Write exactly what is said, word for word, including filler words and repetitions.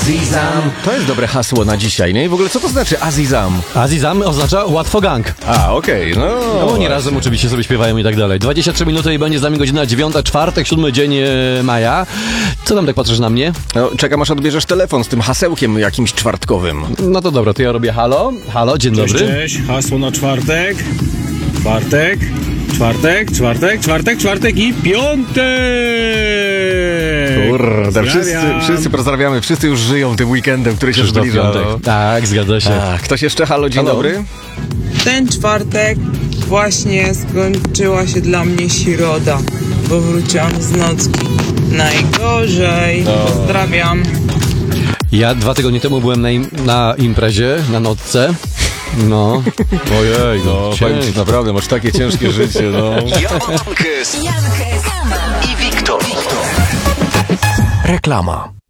Azizam. To jest dobre hasło na dzisiaj, nie? I w ogóle co to znaczy Azizam? Azizam oznacza łatwo gang. A, okej, okay, no. No oni razem oczywiście sobie śpiewają i tak dalej. dwadzieścia trzy minuty i będzie z nami godzina dziewiąta, czwartek, siódmy dzień e, maja. Co tam tak patrzysz na mnie? No, czekam aż odbierzesz telefon z tym hasełkiem jakimś czwartkowym. No to dobra, to ja robię halo. Halo, dzień Cześć, dobry. Cześć, hasło na czwartek. Czwartek, czwartek, czwartek, czwartek, czwartek i piątek! Kurde, wszyscy, wszyscy pozdrawiamy, wszyscy już żyją tym weekendem, który się Krzysztof zbliża. Piątek. Tak, zgadza się. A, ktoś jeszcze? Halo, dzień Halo. dobry. Ten czwartek właśnie skończyła się dla mnie środa, bo wróciłam z nocki. Najgorzej. Pozdrawiam. Ja dwa tygodnie temu byłem na, im, na imprezie, na nocce. No, ojej, no, Powiem ci, naprawdę, masz takie ciężkie życie, no. Jankes i Wiktor. Reklama.